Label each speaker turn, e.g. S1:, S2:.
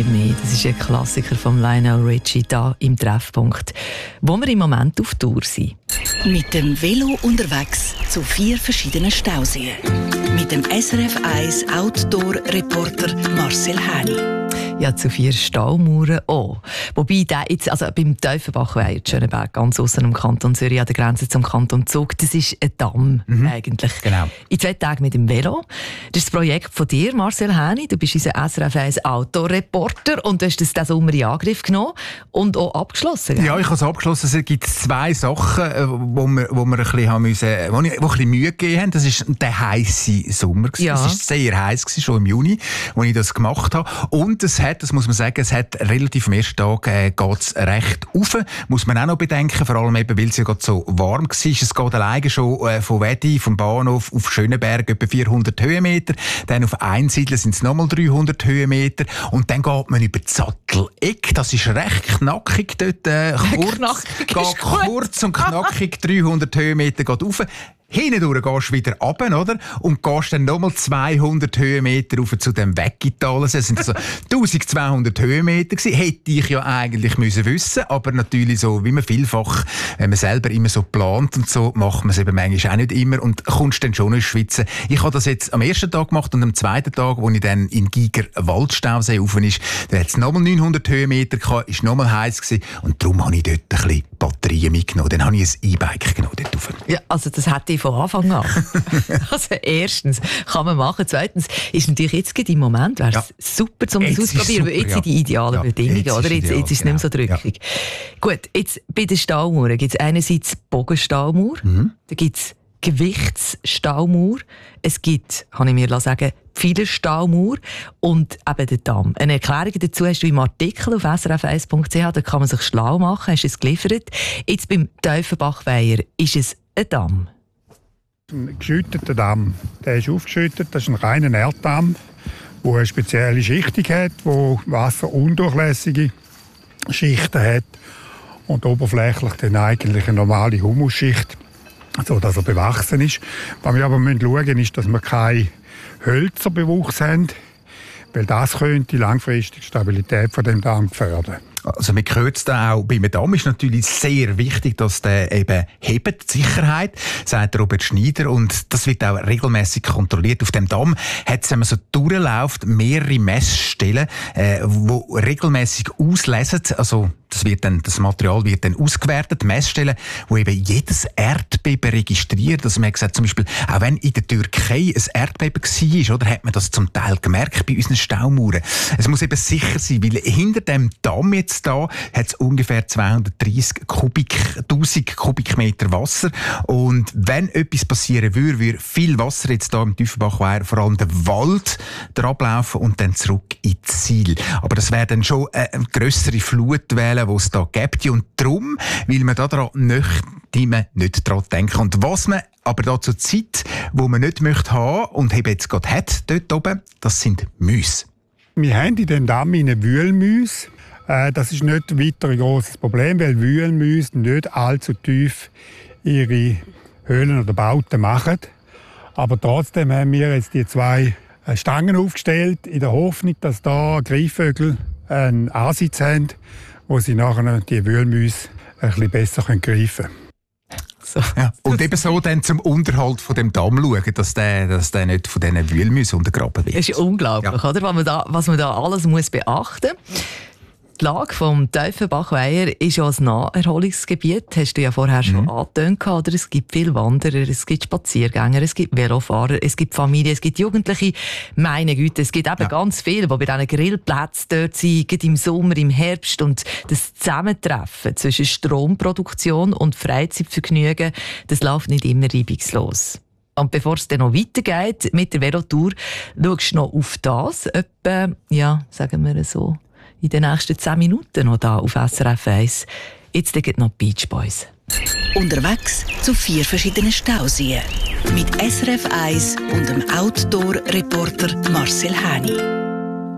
S1: viel mehr. Das ist ein Klassiker von Lionel Richie hier im Treffpunkt, wo wir im Moment auf Tour sind.
S2: Mit dem Velo unterwegs zu 4 verschiedenen Stauseen. Mit dem SRF 1 Outdoor-Reporter Marcel Häni.
S1: Ja, zu 4 Staumauern auch. Wobei der jetzt, also beim Tiefenbachweiher, Schöneberg, ganz aussen im Kanton Zürich, an der Grenze zum Kanton Zug, das ist ein Damm eigentlich.
S3: Genau.
S1: In 2 Tagen mit dem Velo. Das ist das Projekt von dir, Marcel Häni. Du bist unser SRF 1 Outdoor-Reporter und du hast das diesen Sommer in Angriff genommen und auch abgeschlossen. Gell?
S3: Ja, ich habe es abgeschlossen. Es gibt 2 Sachen, wo wir ein bisschen haben müssen, wo ein bisschen Mühe gegeben haben. Das war der heisse Sommer.
S1: Ja.
S3: Es war sehr heiß, schon im Juni, als ich das gemacht habe. Und das muss man sagen, es hat relativ am ersten Tag geht's recht rauf. Muss man auch noch bedenken, vor allem eben, weil es ja gerade so warm war. Es geht alleine schon von Wedi, vom Bahnhof auf Schöneberg etwa 400 Höhenmeter. Dann auf Einsiedler sind es nochmal 300 Höhenmeter. Und dann geht man über die Satteleck. Das ist recht knackig dort. Kurz und knackig 300 Höhenmeter geht rauf. Hindurch gehst du wieder runter, oder? Und gehst dann nochmal 200 Höhenmeter rauf zu dem Weggital. Das sind also 1200 Höhenmeter gewesen. Hätte ich ja eigentlich müssen wissen, aber natürlich so, wie man vielfach, wenn man selber immer so plant und so, macht man es eben manchmal auch nicht immer und kommst dann schon ins Schwitzen. Ich habe das jetzt am ersten Tag gemacht und am zweiten Tag, wo ich dann in Giger Waldstausee rauf ist, da hat es nochmal 900 Höhenmeter gehabt, ist nochmal heiß gewesen und darum habe ich dort ein bisschen Batterien mitgenommen. Dann habe ich ein E-Bike genommen dort rauf.
S1: Ja, also das hätte ich von Anfang an. Also erstens kann man machen, zweitens ist natürlich jetzt im Moment super, um das auszuprobieren, weil jetzt sind die idealen Bedingungen, oder? Jetzt ist es nicht mehr so drückig. Ja. Gut, jetzt bei den Staumauern gibt es einerseits Bogenstaumauer, da gibt es Gewichtsstaumauer, es gibt, kann ich mir sagen, Pfeilerstaumauer und eben den Damm. Eine Erklärung dazu hast du im Artikel auf srf1.ch, da kann man sich schlau machen, hast du es geliefert. Jetzt beim Tiefenbachweiher ist es ein Damm.
S4: Ein geschütteter Damm. Der ist aufgeschüttet, das ist ein reiner Erddamm, der eine spezielle Schichtung hat, der wasserundurchlässige Schichten hat und oberflächlich dann eigentlich eine normale Humusschicht, sodass er bewachsen ist. Was wir aber schauen müssen, ist, dass wir keine Hölzerbewuchs haben, weil das könnte die langfristige Stabilität von dem Damm gefährden.
S3: Also man hört es da auch, beim Damm ist natürlich sehr wichtig, dass der eben hebt, die Sicherheit, sagt Robert Schneider, und das wird auch regelmäßig kontrolliert. Auf dem Damm hat es, wenn man so durchläuft, mehrere Messstellen, wo regelmäßig auslesen, also das Material wird dann ausgewertet, Messstellen, wo eben jedes Erdbeben registriert. Also man hat gesagt, zum Beispiel, auch wenn in der Türkei ein Erdbeben war, oder, hat man das zum Teil gemerkt bei unseren Staumauern. Es muss eben sicher sein, weil hinter dem Damm jetzt da hat es ungefähr 230.000 Kubikmeter Wasser. Und wenn etwas passieren würde viel Wasser jetzt da im Tiefenbachweiher, vor allem der Wald, ablaufen und dann zurück ins Ziel. Aber das wäre dann schon eine grössere Flutwelle, die es da gibt. Und darum will man daran nicht daran denken. Und was man aber da zur Zeit, wo man nicht möchte haben und eben jetzt gerade hat, dort oben, das sind Mäuse.
S4: Wir haben in den Damm eine Wühlmäuse. Das ist nicht weiter ein grosses Problem, weil Wühlmäuse nicht allzu tief ihre Höhlen oder Bauten machen. Aber trotzdem haben wir jetzt die 2 Stangen aufgestellt, in der Hoffnung, dass da Greifvögel einen Ansitz haben, wo sie nachher die Wühlmäuse ein bisschen besser greifen können.
S1: So.
S3: Ja. Und eben so dann zum Unterhalt von dem Damm schauen, dass der nicht von diesen Wühlmäusen untergraben wird.
S1: Das ist unglaublich, oder? Was man da alles muss beachten muss. Die Lage des Tiefenbachweiher ist ja ein Naherholungsgebiet, hast du ja vorher schon angetönt, oder? Es gibt viele Wanderer, es gibt Spaziergänger, es gibt Velofahrer, es gibt Familien, es gibt Jugendliche. Meine Güte, es gibt eben ganz viele, die bei diesen Grillplätzen dort sind, gerade im Sommer, im Herbst. Und das Zusammentreffen zwischen Stromproduktion und Freizeitvergnügen, das läuft nicht immer reibungslos. Und bevor es dann noch weitergeht mit der Velotour, schaust du noch auf das, etwa, ja, sagen wir so, in den nächsten 10 Minuten noch hier auf SRF 1. Jetzt geht noch Beach Boys.
S2: Unterwegs zu 4 verschiedenen Stauseen. Mit SRF 1 und dem Outdoor-Reporter Marcel Häni.